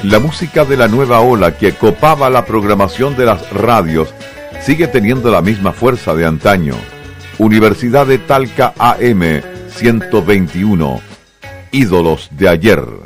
La música de la nueva ola que copaba la programación de las radios sigue teniendo la misma fuerza de antaño. Universidad de Talca AM 121. Ídolos de ayer.